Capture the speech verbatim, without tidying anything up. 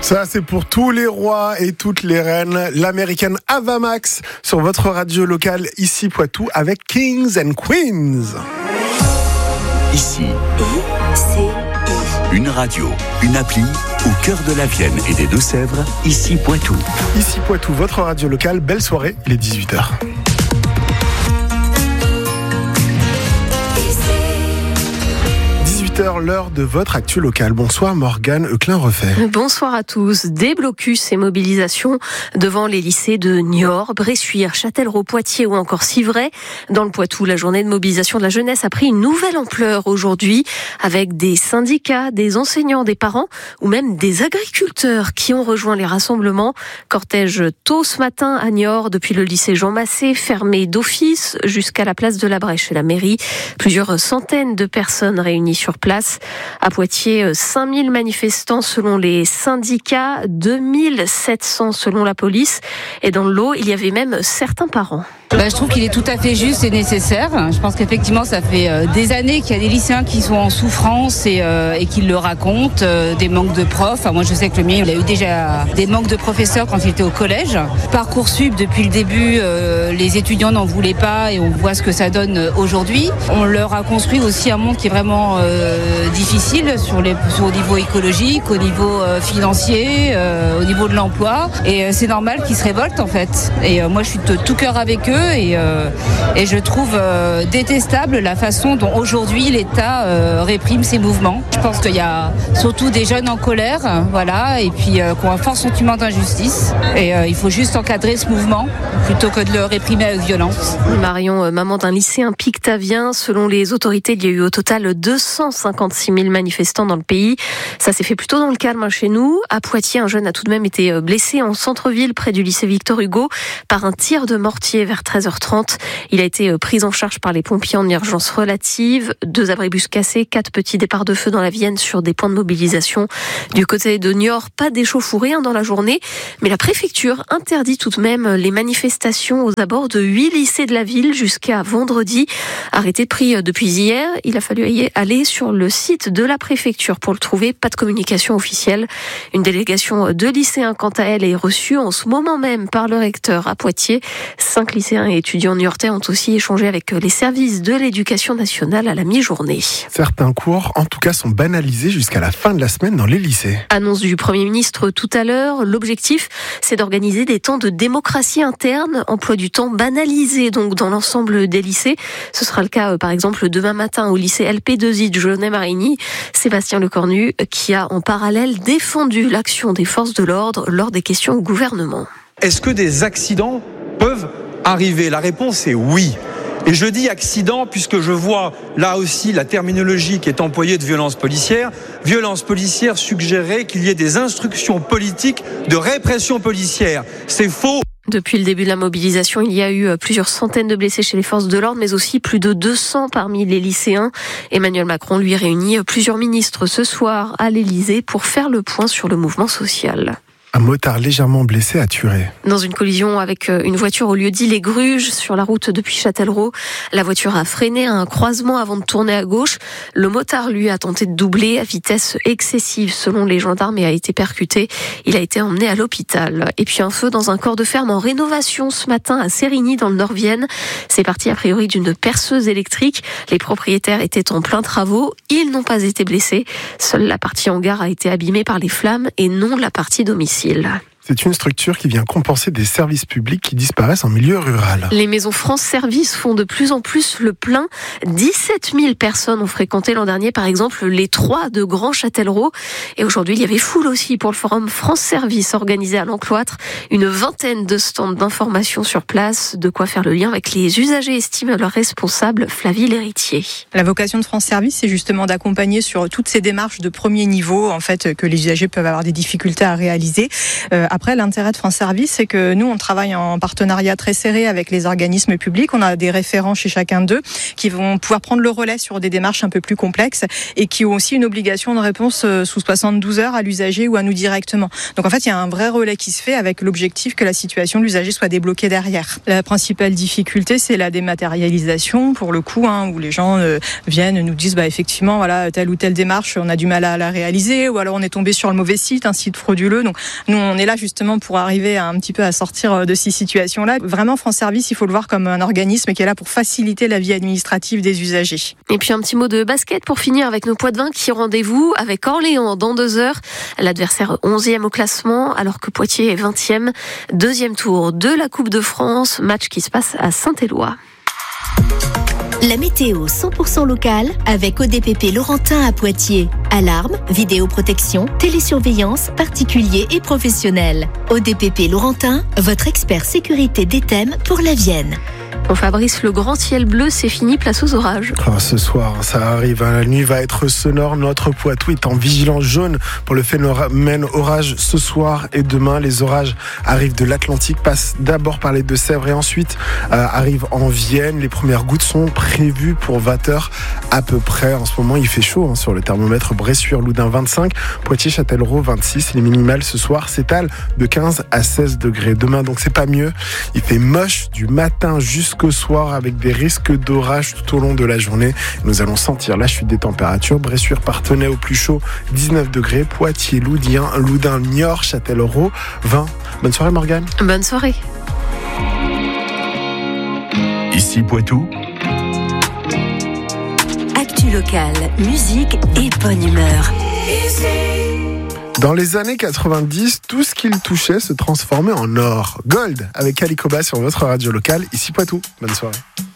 Ça, c'est pour tous les rois et toutes les reines. L'américaine Ava Max sur votre radio locale, ici Poitou, avec Kings and Queens. Ici, une radio, une appli au cœur de la Vienne et des Deux-Sèvres, ici Poitou. Ici Poitou, votre radio locale, belle soirée, il est dix-huit heures. L'heure de votre actu locale. Bonsoir Morgane Euclin-Refait. Bonsoir à tous. Des blocus et mobilisations devant les lycées de Niort, Bressuire, Châtellerault, Poitiers ou encore Civray. Dans le Poitou, la journée de mobilisation de la jeunesse a pris une nouvelle ampleur aujourd'hui avec des syndicats, des enseignants, des parents ou même des agriculteurs qui ont rejoint les rassemblements. Cortège tôt ce matin à Niort depuis le lycée Jean Massé, fermé d'office jusqu'à la place de la Brèche et la mairie. Plusieurs centaines de personnes réunies sur place. À Poitiers, cinq mille manifestants selon les syndicats, deux mille sept cents selon la police. Et dans le lot, il y avait même certains parents. Bah, je trouve qu'il est tout à fait juste et nécessaire. Je pense qu'effectivement, ça fait euh, des années qu'il y a des lycéens qui sont en souffrance et, euh, et qui le racontent, euh, des manques de profs. Enfin, moi, je sais que le mien, il a eu déjà des manques de professeurs quand il était au collège. Parcoursup, depuis le début, euh, les étudiants n'en voulaient pas et on voit ce que ça donne aujourd'hui. On leur a construit aussi un monde qui est vraiment euh, difficile sur les, sur, au niveau écologique, au niveau euh, financier, euh, au niveau de l'emploi. Et euh, c'est normal qu'ils se révoltent, en fait. Et euh, moi, je suis de tout cœur avec eux. Et, euh, et je trouve euh, détestable la façon dont aujourd'hui l'État euh, réprime ces mouvements. Je pense qu'il y a surtout des jeunes en colère, voilà, et puis euh, qui ont un fort sentiment d'injustice. Et euh, il faut juste encadrer ce mouvement plutôt que de le réprimer avec violence. Marion, euh, maman d'un lycéen pictavien, selon les autorités, il y a eu au total deux cent cinquante-six mille manifestants dans le pays. Ça s'est fait plutôt dans le calme hein, chez nous. À Poitiers, un jeune a tout de même été blessé en centre-ville près du lycée Victor Hugo par un tir de mortier vers treize heures trente. Il a été pris en charge par les pompiers en urgence relative. Deux abribus cassés, quatre petits départs de feu dans la Vienne sur des points de mobilisation. Du côté de Niort, pas d'échauffourée hein, dans la journée, mais la préfecture interdit tout de même les manifestations aux abords de huit lycées de la ville jusqu'à vendredi. Arrêté pris depuis hier, il a fallu aller sur le site de la préfecture pour le trouver. Pas de communication officielle. Une délégation de lycéens, quant à elle, est reçue en ce moment même par le recteur à Poitiers. Cinq lycéens et étudiants niortais ont aussi échangé avec les services de l'éducation nationale à la mi-journée. Certains cours, en tout cas, sont banalisés jusqu'à la fin de la semaine dans les lycées. Annonce du Premier ministre tout à l'heure. L'objectif, c'est d'organiser des temps de démocratie interne, emploi du temps banalisé donc dans l'ensemble des lycées. Ce sera le cas, par exemple, demain matin au lycée L P deux I de Jaunet-Marigny. Sébastien Lecornu, qui a en parallèle défendu l'action des forces de l'ordre lors des questions au gouvernement. Est-ce que des accidents peuvent arriver? La réponse est oui. Et je dis accident puisque je vois là aussi la terminologie qui est employée de violence policière. Violence policière suggérerait qu'il y ait des instructions politiques de répression policière. C'est faux. Depuis le début de la mobilisation, il y a eu plusieurs centaines de blessés chez les forces de l'ordre, mais aussi plus de deux cents parmi les lycéens. Emmanuel Macron lui réunit plusieurs ministres ce soir à l'Élysée pour faire le point sur le mouvement social. Un motard légèrement blessé a tué. Dans une collision avec une voiture au lieu dit Les Gruges, sur la route depuis Châtellerault. La voiture a freiné à un croisement avant de tourner à gauche. Le motard, lui, a tenté de doubler à vitesse excessive selon les gendarmes et a été percuté. Il a été emmené à l'hôpital. Et puis un feu dans un corps de ferme en rénovation ce matin à Sérigny dans le Nord-Vienne. C'est parti a priori d'une perceuse électrique. Les propriétaires étaient en plein travaux. Ils n'ont pas été blessés. Seule la partie hangar a été abîmée par les flammes et non la partie domicile. C'est une structure qui vient compenser des services publics qui disparaissent en milieu rural. Les maisons France Service font de plus en plus le plein. dix-sept mille personnes ont fréquenté l'an dernier, par exemple, les trois de Grand Châtellerault. Et aujourd'hui, il y avait foule aussi pour le forum France Service organisé à l'Encloître. Une vingtaine de stands d'information sur place. De quoi faire le lien avec les usagers, estime leur responsable Flavie L'Héritier. La vocation de France Service, c'est justement d'accompagner sur toutes ces démarches de premier niveau, en fait, que les usagers peuvent avoir des difficultés à réaliser. Euh, à Après, l'intérêt de France Service, c'est que nous, on travaille en partenariat très serré avec les organismes publics. On a des référents chez chacun d'eux qui vont pouvoir prendre le relais sur des démarches un peu plus complexes et qui ont aussi une obligation de réponse sous soixante-douze heures à l'usager ou à nous directement. Donc en fait, il y a un vrai relais qui se fait avec l'objectif que la situation de l'usager soit débloquée derrière. La principale difficulté, c'est la dématérialisation, pour le coup, hein, où les gens euh, viennent nous disent, bah effectivement, voilà, telle ou telle démarche, on a du mal à la réaliser, ou alors on est tombé sur le mauvais site, un site frauduleux. Donc nous, on est là justement pour arriver à un petit peu à sortir de ces situations-là. Vraiment, France Service, il faut le voir comme un organisme qui est là pour faciliter la vie administrative des usagers. Et puis un petit mot de basket pour finir avec nos Poitevins qui ont rendez-vous avec Orléans dans deux heures. L'adversaire onzième au classement, alors que Poitiers est vingtième. Deuxième tour de la Coupe de France, match qui se passe à Saint-Éloi. La météo cent pour cent locale avec O D P P Laurentin à Poitiers. Alarme, vidéoprotection, télésurveillance, particuliers et professionnels. O D P P Laurentin, votre expert sécurité des thèmes pour la Vienne. Bon Fabrice, le grand ciel bleu, c'est fini, place aux orages. Oh, ce soir, ça arrive, hein. La nuit va être sonore. Notre Poitou est en vigilance jaune pour le phénomène orage ce soir et demain. Les orages arrivent de l'Atlantique, passent d'abord par les Deux-Sèvres et ensuite euh, arrivent en Vienne. Les premières gouttes sont prévues pour vingt heures à peu près. En ce moment, il fait chaud hein, sur le thermomètre. Bressuire-Loudun vingt-cinq, Poitiers-Châtellerault vingt-six. Les minimales ce soir s'étalent de quinze à seize degrés. Demain, donc c'est pas mieux. Il fait moche du matin jusqu'au soir avec des risques d'orage tout au long de la journée. Nous allons sentir la chute des températures. Bressuire partenay au plus chaud, dix-neuf degrés. Poitiers, Loudien, Loudun, Niort, Châtellerault, vingt. Bonne soirée Morgane. Bonne soirée. Ici Poitou. Actu locale, musique et bonne humeur. Dans les années quatre-vingt-dix, tout ce qu'il touchait se transformait en or. Gold avec Alicoba sur votre radio locale, ici Poitou. Bonne soirée.